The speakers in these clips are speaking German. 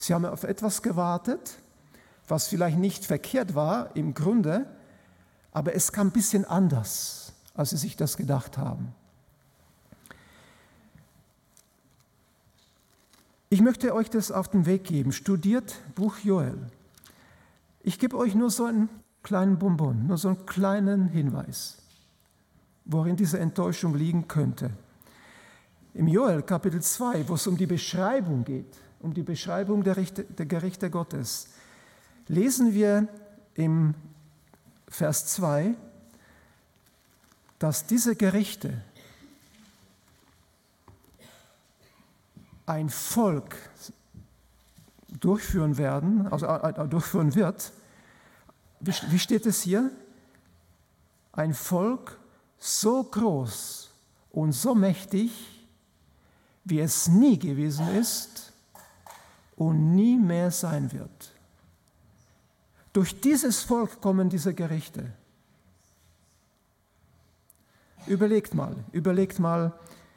Sie haben auf etwas gewartet, was vielleicht nicht verkehrt war im Grunde, aber es kam ein bisschen anders, als sie sich das gedacht haben. Ich möchte euch das auf den Weg geben. Studiert Buch Joel. Ich gebe euch nur so einen kleinen Bonbon, nur so einen kleinen Hinweis, worin diese Enttäuschung liegen könnte. Im Joel Kapitel 2, wo es um die Beschreibung geht, um die Beschreibung der Gerichte Gottes, lesen wir im Vers 2, dass diese Gerichte ein Volk durchführen werden, also durchführen wird. Wie steht es hier? Ein Volk so groß und so mächtig, wie es nie gewesen ist und nie mehr sein wird. Durch dieses Volk kommen diese Gerichte. Überlegt mal,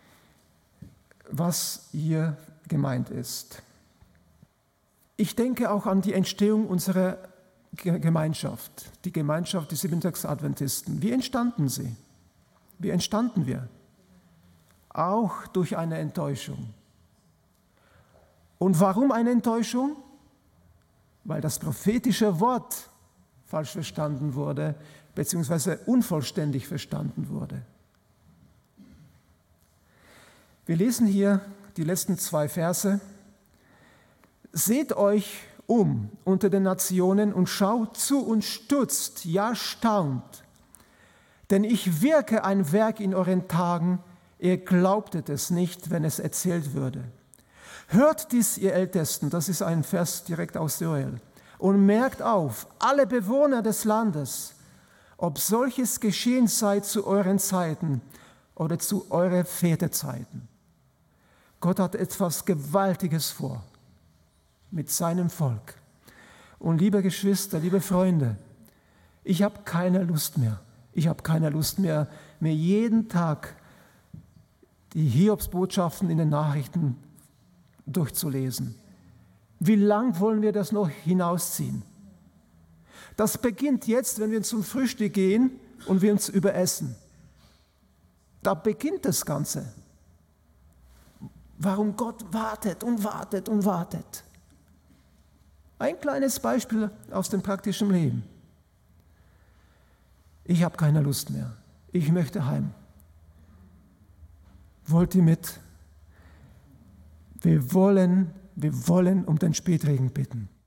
was hier gemeint ist. Ich denke auch an die Entstehung unserer Gemeinschaft, die Gemeinschaft der Siebentags-Adventisten. Wie entstanden sie? Wie entstanden wir? Auch durch eine Enttäuschung. Und warum eine Enttäuschung? Weil das prophetische Wort falsch verstanden wurde, beziehungsweise unvollständig verstanden wurde. Wir lesen hier die letzten 2 Verse. Seht euch um unter den Nationen und schaut zu und stutzt, ja staunt. Denn ich wirke ein Werk in euren Tagen, ihr glaubtet es nicht, wenn es erzählt würde. Hört dies, ihr Ältesten, das ist ein Vers direkt aus Joel, und merkt auf, alle Bewohner des Landes, ob solches geschehen sei zu euren Zeiten oder zu euren Väterzeiten. Gott hat etwas Gewaltiges vor mit seinem Volk. Und liebe Geschwister, liebe Freunde, ich habe keine Lust mehr. Ich habe keine Lust mehr, mir jeden Tag die Hiobsbotschaften in den Nachrichten durchzulesen. Wie lang wollen wir das noch hinausziehen? Das beginnt jetzt, wenn wir zum Frühstück gehen und wir uns überessen. Da beginnt das Ganze. Warum Gott wartet und wartet und wartet. Ein kleines Beispiel aus dem praktischen Leben. Ich habe keine Lust mehr. Ich möchte heim. Wollt ihr mit? Wir wollen um den Spätregen bitten.